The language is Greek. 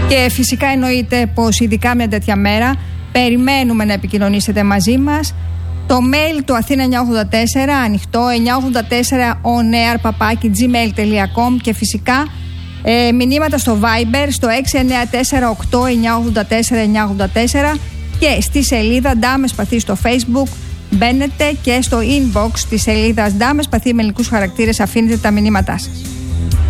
Και φυσικά εννοείται πως ειδικά μια τέτοια μέρα περιμένουμε να επικοινωνήσετε μαζί μας. Το mail του Αθήνα 984 ανοιχτό, 984onair@gmail.com και φυσικά μηνύματα στο Viber στο 694-8-984-984 και στη σελίδα Ντάμε Σπαθή στο Facebook. Μπαίνετε και στο inbox της σελίδας Ντάμε Σπαθή με ελληνικούς χαρακτήρες αφήνετε τα μηνύματά σας.